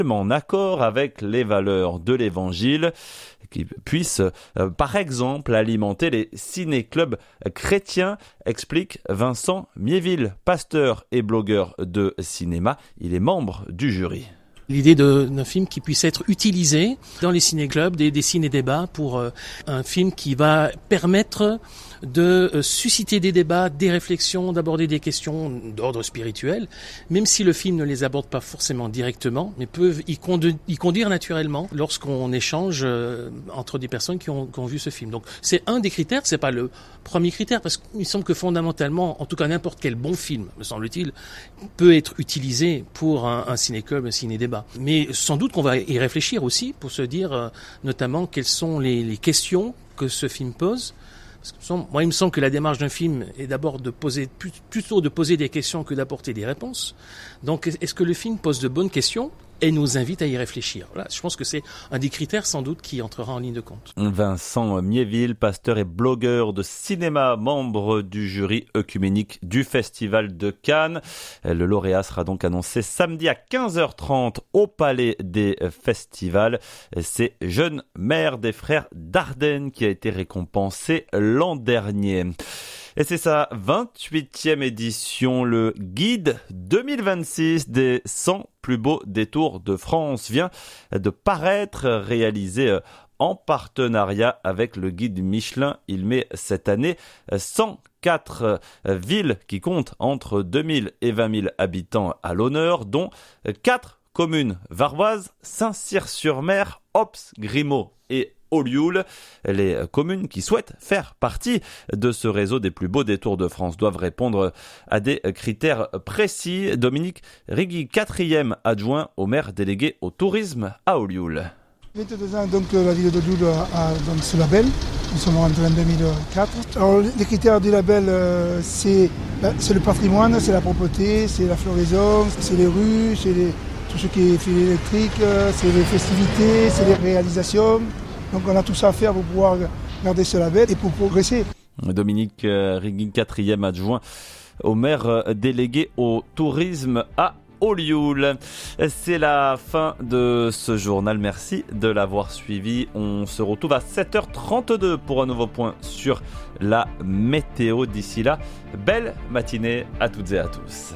en accord avec les valeurs de l'Évangile, qui puissent, par exemple, alimenter les ciné-clubs chrétiens, explique Vincent Miéville, pasteur et blogueur de cinéma. Il est membre du jury. L'idée d'un film qui puisse être utilisé dans les ciné-clubs, des ciné-débats, pour un film qui va permettre de susciter des débats, des réflexions, d'aborder des questions d'ordre spirituel, même si le film ne les aborde pas forcément directement, mais peuvent y conduire naturellement lorsqu'on échange entre des personnes qui ont vu ce film. Donc c'est un des critères, c'est pas le premier critère, parce qu'il semble que fondamentalement, en tout cas n'importe quel bon film, me semble-t-il, peut être utilisé pour un ciné-club, un ciné-débat. Mais sans doute qu'on va y réfléchir aussi pour se dire notamment quelles sont les questions que ce film pose. Parce que, moi, il me semble que la démarche d'un film est d'abord plutôt de poser des questions que d'apporter des réponses. Donc, est-ce que le film pose de bonnes questions et nous invite à y réfléchir? Voilà, je pense que c'est un des critères sans doute qui entrera en ligne de compte. Vincent Miéville, pasteur et blogueur de cinéma, membre du jury œcuménique du Festival de Cannes. Le lauréat sera donc annoncé samedi à 15h30 au Palais des Festivals. C'est Jeune mère des frères Dardenne qui a été récompensé l'an dernier. Et c'est sa 28e édition, le guide 2026 des 100 plus beaux détours de France vient de paraître, réalisé en partenariat avec le guide Michelin. Il met cette année 104 villes qui comptent entre 2000 et 20 000 habitants à l'honneur, dont 4 communes varoises, Saint-Cyr-sur-Mer, Ops, Grimaud et Olioul. Les communes qui souhaitent faire partie de ce réseau des plus beaux détours de France doivent répondre à des critères précis. Dominique Rigui, 4e adjoint au maire délégué au tourisme à Olioul. 22 ans, donc la ville d'Olioul a donc ce label. Nous sommes rentrés en 2004. Alors, les critères du label, c'est le patrimoine, c'est la propreté, c'est la floraison, c'est les rues, c'est tout ce qui est fil électrique, c'est les festivités, c'est les réalisations. Donc on a tout ça à faire pour pouvoir garder ce label et pour progresser. Dominique Rigui, 4e adjoint au maire délégué au tourisme à Olioul. C'est la fin de ce journal. Merci de l'avoir suivi. On se retrouve à 7h32 pour un nouveau point sur la météo. D'ici là, belle matinée à toutes et à tous.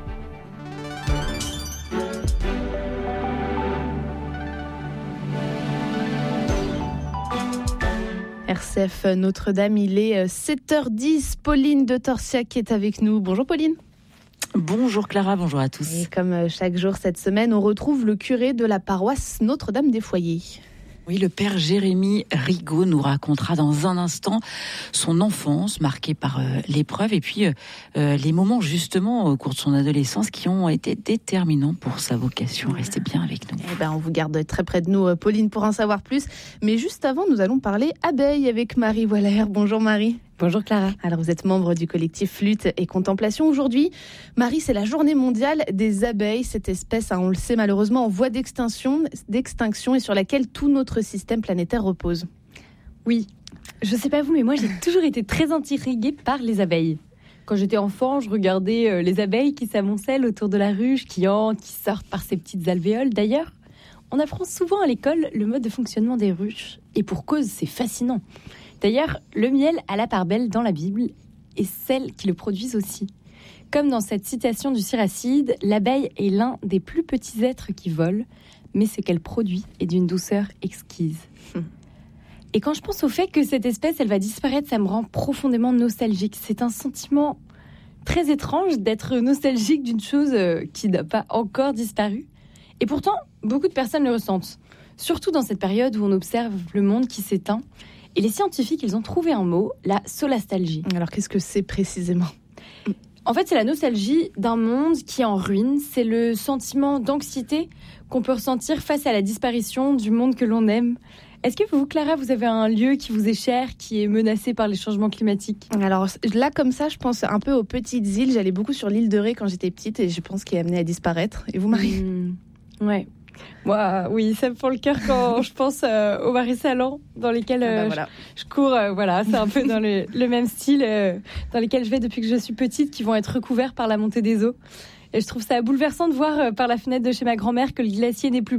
RCF Notre-Dame, il est 7h10. Pauline de Torsiac est avec nous. Bonjour Pauline. Bonjour Clara, bonjour à tous. Et comme chaque jour cette semaine, on retrouve le curé de la paroisse Notre-Dame des Foyers. Oui, le père Jérémy Rigaud nous racontera dans un instant son enfance marquée par l'épreuve et puis les moments justement au cours de son adolescence qui ont été déterminants pour sa vocation. Restez bien avec nous. On vous garde très près de nous, Pauline, pour en savoir plus. Mais juste avant, nous allons parler abeilles avec Marie Waller. Bonjour Marie. Bonjour Clara. Alors vous êtes membre du collectif Flûte et Contemplation. Aujourd'hui, Marie, c'est la journée mondiale des abeilles. Cette espèce, on le sait malheureusement, en voie d'extinction et sur laquelle tout notre système planétaire repose. Oui, je sais pas vous, mais moi j'ai toujours été très intriguée par les abeilles. Quand j'étais enfant, je regardais les abeilles qui s'amoncellent autour de la ruche, qui sortent par ces petites alvéoles. D'ailleurs, on apprend souvent à l'école le mode de fonctionnement des ruches. Et pour cause, c'est fascinant. D'ailleurs, le miel a la part belle dans la Bible et celles qui le produisent aussi. Comme dans cette citation du Siracide, l'abeille est l'un des plus petits êtres qui volent, mais ce qu'elle produit est d'une douceur exquise. Et quand je pense au fait que cette espèce, elle va disparaître, ça me rend profondément nostalgique. C'est un sentiment très étrange d'être nostalgique d'une chose qui n'a pas encore disparu. Et pourtant, beaucoup de personnes le ressentent. Surtout dans cette période où on observe le monde qui s'éteint. Et les scientifiques, ils ont trouvé un mot, la solastalgie. Alors, qu'est-ce que c'est précisément ? En fait, c'est la nostalgie d'un monde qui est en ruine. C'est le sentiment d'anxiété qu'on peut ressentir face à la disparition du monde que l'on aime. Est-ce que vous, Clara, vous avez un lieu qui vous est cher, qui est menacé par les changements climatiques ? Alors là, comme ça, je pense un peu aux petites îles. J'allais beaucoup sur l'île de Ré quand j'étais petite et je pense qu'elle est amenée à disparaître. Et vous, Marie ? Ouais. Moi, oui, ça me fend le cœur quand je pense aux marais-salants dans lesquels je cours. C'est un peu dans le même style dans lesquels je vais depuis que je suis petite, qui vont être recouverts par la montée des eaux. Et je trouve ça bouleversant de voir par la fenêtre de chez ma grand-mère que le glacier n'est plus